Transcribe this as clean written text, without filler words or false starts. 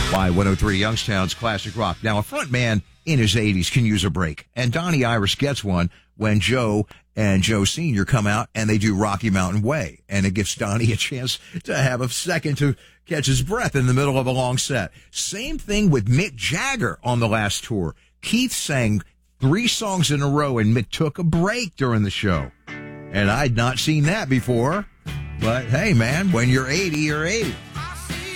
Y103 Youngstown's Classic Rock. Now, a front man in his 80s can use a break, and Donnie Iris gets one when Joe and Joe Sr. come out and they do Rocky Mountain Way, and it gives Donnie a chance to have a second to catch his breath in the middle of a long set. Same thing with Mick Jagger on the last tour. Keith sang 3 songs in a row, and Mick took a break during the show. And I'd not seen that before. But hey, man, when you're 80, you're 80.